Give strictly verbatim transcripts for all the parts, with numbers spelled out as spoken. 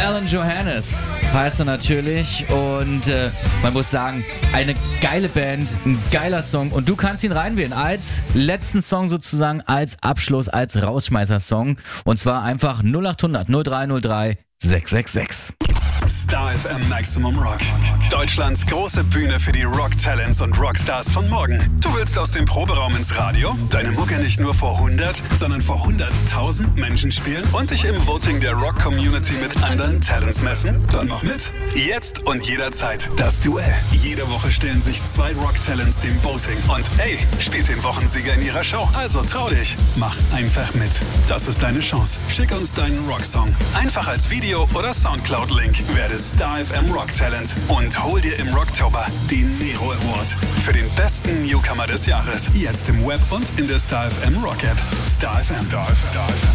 Alan Johannes heißt er natürlich und äh, man muss sagen, eine geile Band, ein geiler Song und du kannst ihn reinwählen als letzten Song sozusagen, als Abschluss, als Rausschmeißer-Song und zwar einfach null acht hundert null drei null drei sechs sechs sechs. Star F M Maximum Rock. Deutschlands große Bühne für die Rock-Talents und Rockstars von morgen. Du willst aus dem Proberaum ins Radio, deine Mucke nicht nur vor hundert, sondern vor hunderttausend Menschen spielen und dich im Voting der Rock-Community mit anderen Talents messen? Dann mach mit. Jetzt und jederzeit das Duell. Jede Woche stellen sich zwei Rock-Talents dem Voting. Und ey, spielt den Wochensieger in ihrer Show. Also trau dich. Mach einfach mit. Das ist deine Chance. Schick uns deinen Rocksong. Einfach als Video oder Soundcloud-Link. Werde Star F M Rock Talent und hol dir im Rocktober den Nero Award für den besten Newcomer des Jahres. Jetzt im Web und in der Star F M Rock App. Star F M. Star F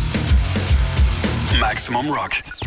M. Maximum Rock.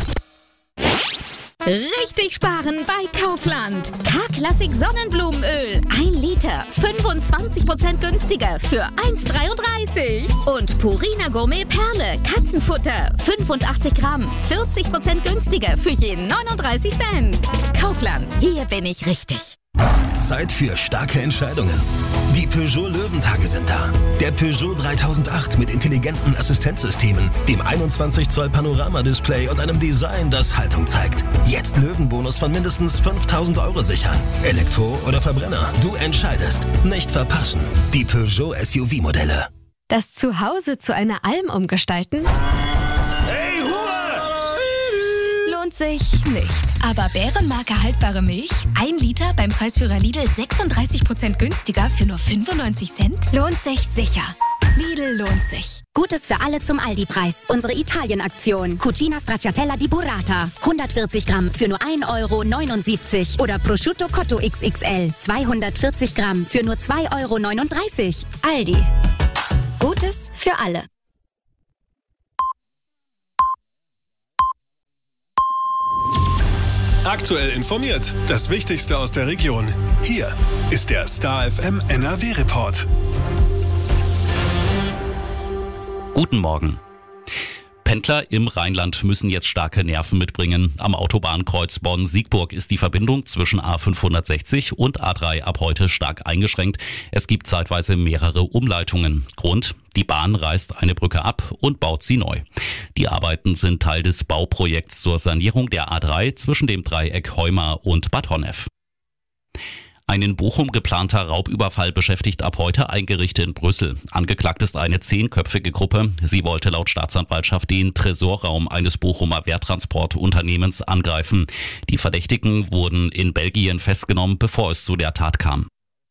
Richtig sparen bei Kaufland. K-Klassik Sonnenblumenöl. ein Liter. fünfundzwanzig Prozent günstiger für eins Komma dreiunddreißig. Und Purina Gourmet Perle. Katzenfutter. fünfundachtzig Gramm. vierzig Prozent günstiger für je neununddreißig Cent. Kaufland. Hier bin ich richtig. Zeit für starke Entscheidungen. Die Peugeot Löwentage sind da. Der Peugeot dreitausendacht mit intelligenten Assistenzsystemen, dem einundzwanzig Zoll Panoramadisplay und einem Design, das Haltung zeigt. Jetzt Löwenbonus von mindestens fünftausend Euro sichern. Elektro oder Verbrenner, du entscheidest. Nicht verpassen. Die Peugeot S U V-Modelle. Das Zuhause zu einer Alm umgestalten? Hey, Ruhe! Lohnt sich nicht. Aber Bärenmarke haltbare Milch? Ein Liter beim Preisführer Lidl sechsunddreißig Prozent günstiger für nur fünfundneunzig Cent? Lohnt sich sicher. Lidl lohnt sich. Gutes für alle zum Aldi-Preis. Unsere Italien-Aktion. Cucina Stracciatella di Burrata. hundertvierzig Gramm für nur ein Euro neunundsiebzig. Oder Prosciutto Cotto X X L. zweihundertvierzig Gramm für nur zwei Euro neununddreißig. Aldi. Gutes für alle. Aktuell informiert. Das Wichtigste aus der Region. Hier ist der Star F M N R W-Report. Guten Morgen. Pendler im Rheinland müssen jetzt starke Nerven mitbringen. Am Autobahnkreuz Bonn-Siegburg ist die Verbindung zwischen A fünfhundertsechzig und A drei ab heute stark eingeschränkt. Es gibt zeitweise mehrere Umleitungen. Grund: die Bahn reißt eine Brücke ab und baut sie neu. Die Arbeiten sind Teil des Bauprojekts zur Sanierung der A drei zwischen dem Dreieck Heuma und Bad Honnef. Ein in Bochum geplanter Raubüberfall beschäftigt ab heute ein Gericht in Brüssel. Angeklagt ist eine zehnköpfige Gruppe. Sie wollte laut Staatsanwaltschaft den Tresorraum eines Bochumer Werttransportunternehmens angreifen. Die Verdächtigen wurden in Belgien festgenommen, bevor es zu der Tat kam.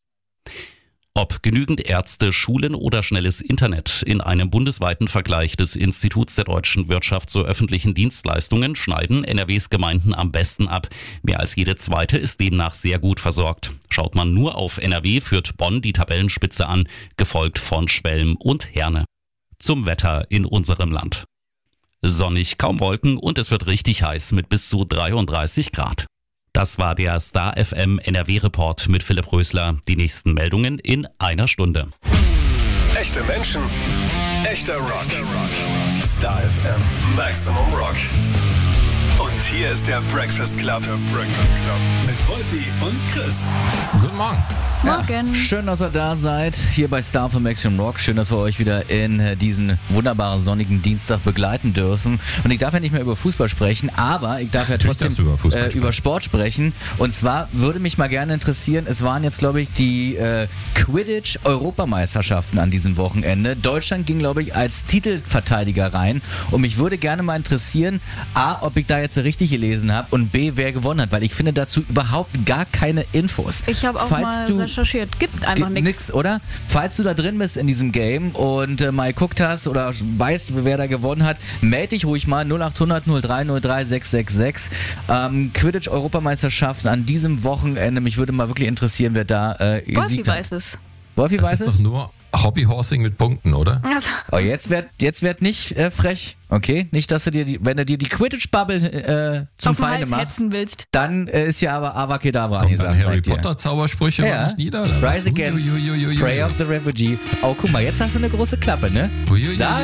Ob genügend Ärzte, Schulen oder schnelles Internet. In einem bundesweiten Vergleich des Instituts der deutschen Wirtschaft zu öffentlichen Dienstleistungen schneiden N R Ws Gemeinden am besten ab. Mehr als jede zweite ist demnach sehr gut versorgt. Schaut man nur auf N R W, führt Bonn die Tabellenspitze an, gefolgt von Schwelm und Herne. Zum Wetter in unserem Land. Sonnig, kaum Wolken und es wird richtig heiß mit bis zu dreiunddreißig Grad. Das war der Star F M N R W-Report mit Philipp Rösler. Die nächsten Meldungen in einer Stunde. Echte Menschen, echter Rock. Star F M Maximum Rock. Und hier ist der Breakfast Club. Der Breakfast Club. Mit Wolfi und Chris. Guten Morgen. Ja, schön, dass ihr da seid, hier bei Star von Maximum Rock. Schön, dass wir euch wieder in diesen wunderbaren sonnigen Dienstag begleiten dürfen. Und ich darf ja nicht mehr über Fußball sprechen, aber ich darf ja trotzdem über, äh, über Sport sprechen. Und zwar würde mich mal gerne interessieren, es waren jetzt, glaube ich, die äh, Quidditch-Europameisterschaften an diesem Wochenende. Deutschland ging, glaube ich, als Titelverteidiger rein. Und mich würde gerne mal interessieren, A, ob ich da jetzt richtig gelesen habe und B, wer gewonnen hat, weil ich finde dazu überhaupt gar keine Infos. Ich habe auch Falls mal du recherchiert. Gibt einfach nichts. Nix, oder? Falls du da drin bist in diesem Game und äh, mal geguckt hast oder weißt, wer da gewonnen hat, melde dich ruhig mal null acht hundert null drei null drei sechs sechs sechs. Ähm, Quidditch-Europameisterschaften an diesem Wochenende. Mich würde mal wirklich interessieren, wer da äh, Wolfi gesiegt hat. weiß es. Wolfi das weiß ist es? doch nur Hobbyhorsing mit Punkten, oder? Also. Oh, jetzt werd, jetzt werd nicht äh, frech, okay? Nicht, dass du dir, die, wenn du dir die Quidditch-Bubble äh, zum auf den Feinde Hals machst, hetzen willst. dann äh, ist ja aber Avacadabra Kommt angesagt. dann Harry sagt ihr. Potter Zaubersprüche Ja. nicht nieder? Oder was? Rise Against, Ui, ui, ui, ui, ui. Prayer of the Refugee. Oh, guck mal, jetzt hast du eine große Klappe, ne? Ui, ui, ui, Da